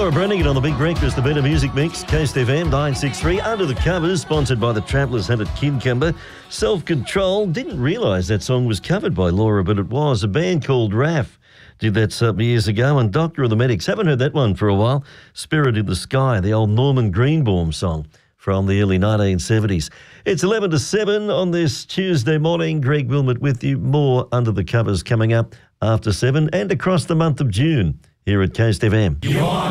Laura Brennigan on the Big Breakfast, the Better Music Mix, Coast FM 963. Under the Covers, sponsored by the Travellers Hunt at Kincumber. Self-Control. Didn't realise that song was covered by Laura, but it was. A band called RAF did that some years ago, and Doctor of the Medics. Haven't heard that one for a while. Spirit in the Sky, the old Norman Greenbaum song from the early 1970s. It's 11 to 7 on this Tuesday morning. Greg Wilmot with you. More Under the Covers coming up after 7 and across the month of June here at Coast FM.